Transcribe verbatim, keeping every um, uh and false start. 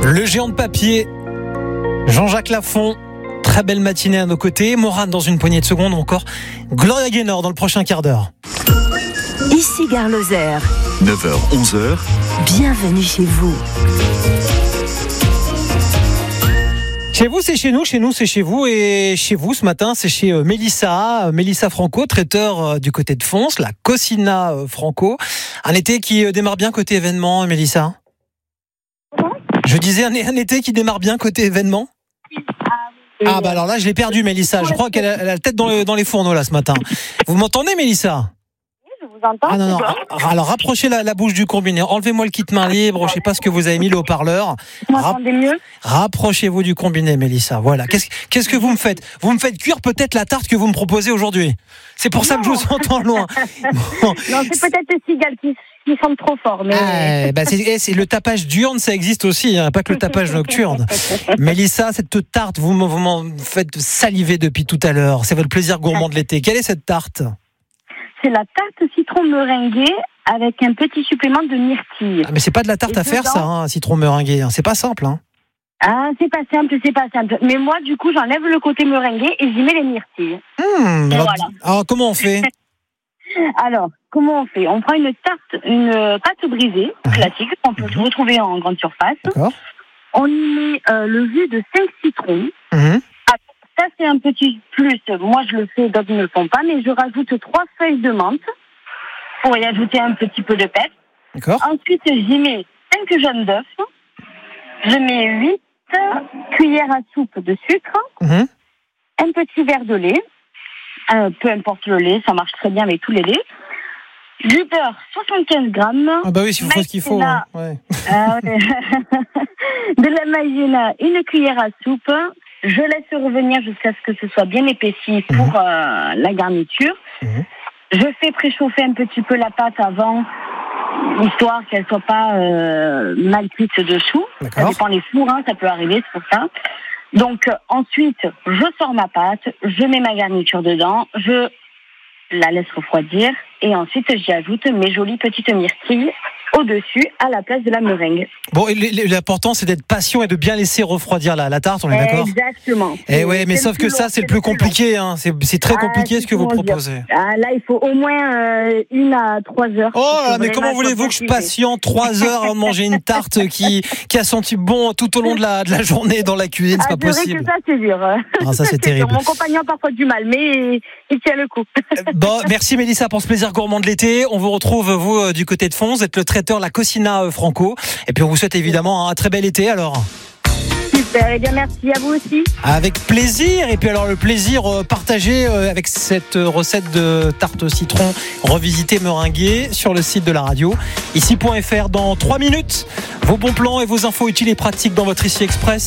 Le géant de papier, Jean-Jacques Lafont. Très belle matinée à nos côtés. Morane dans une poignée de secondes, encore Gloria Gaynor dans le prochain quart d'heure. Ici Gare Lozère. neuf heures onze heures. Bienvenue chez vous. Chez vous, c'est chez nous, chez nous, c'est chez vous. Et chez vous, ce matin, c'est chez euh, Mélissa, euh, Mélissa Franco, traiteur euh, du côté de Fons, la Cocina euh, Franco. Un été qui euh, démarre bien côté événement, Mélissa. Je disais un, un été qui démarre bien côté événement. Ah bah alors là, je l'ai perdu, Mélissa. Je crois qu'elle a, elle a la tête dans, le, dans les fourneaux là ce matin. Vous m'entendez, Mélissa ? Je vous entends. Ah non, non. Alors rapprochez la, la bouche du combiné. Enlevez-moi le kit main libre. Je sais pas ce que vous avez mis le haut-parleur. Vous m'entendez mieux ? Rapprochez-vous du combiné, Mélissa. Voilà. Qu'est-ce, qu'est-ce que vous me faites ? Vous me faites cuire peut-être la tarte que vous me proposez aujourd'hui. C'est pour ça que je vous entends loin. Bon. Non, c'est peut-être les cigales qui, qui sont trop forts. Mais... Ah, bah c'est, c'est le tapage diurne, ça existe aussi, hein, pas que le tapage nocturne. Mélissa, cette tarte, vous, vous m'en faites saliver depuis tout à l'heure. C'est votre plaisir gourmand de l'été. Quelle est cette tarte ? C'est la tarte citron meringuée avec un petit supplément de myrtille. Ah, mais c'est pas de la tarte Et à faire, dedans... ça, hein, citron meringué. Hein. C'est pas simple, hein. Ah, c'est pas simple, c'est pas simple. Mais moi, du coup, j'enlève le côté meringué et j'y mets les myrtilles. Mmh, alors, voilà. alors, comment on fait ? Alors, comment on fait ? On prend une tarte, une pâte brisée, mmh. classique, qu'on peut mmh. retrouver en grande surface. D'accord. On y met euh, le jus de cinq citrons. Mmh. Ça, c'est un petit plus. Moi, je le fais, d'autres ne le font pas, mais je rajoute trois feuilles de menthe pour y ajouter un petit peu de pep. D'accord. Ensuite, j'y mets cinq jaunes d'œufs. Je mets huit cuillères à soupe de sucre. Mmh. Un petit verre de lait. Euh, peu importe le lait, ça marche très bien avec tous les laits. Du beurre, soixante-quinze grammes. Ah bah oui, s'il faut ce qu'il faut. Hein. Ouais. Euh, de la maïzena, une cuillère à soupe. Je laisse revenir jusqu'à ce que ce soit bien épaissi pour mmh. euh, la garniture. Mmh. Je fais préchauffer un petit peu la pâte avant, histoire qu'elle soit pas euh, mal cuite dessous. D'accord. Ça dépend des fours, hein, ça peut arriver, c'est pour ça. Donc euh, ensuite, je sors ma pâte, je mets ma garniture dedans, je la laisse refroidir et ensuite j'y ajoute mes jolies petites myrtilles au-dessus à la place de la meringue. Bon, et l'important c'est d'être patient et de bien laisser refroidir la, la tarte, on est d'accord ? Exactement. Et ouais, mais sauf que ça c'est le plus compliqué, hein. c'est, c'est très compliqué ah, ce que vous proposez. Ah, là il faut au moins euh, une à trois heures. Oh là, mais comment voulez-vous que je patiente trois heures avant de manger une tarte qui, qui a senti bon tout au long de la, de la journée dans la cuisine, c'est ah, pas possible. C'est vrai que ça c'est dur. Ah, ça c'est terrible. Mon compagnon a parfois du mal, mais il tient le coup. Bon, merci Mélissa pour ce plaisir gourmand de l'été. On vous retrouve vous du côté de Fons, vous êtes le traiteur La Cocina Franco. Et puis on vous souhaite évidemment un très bel été alors. Super, et bien merci à vous aussi. Avec plaisir. Et puis alors le plaisir partagé avec cette recette de tarte au citron revisitée meringuée sur le site de la radio. Ici point F R dans trois minutes. Vos bons plans et vos infos utiles et pratiques dans votre Ici Express.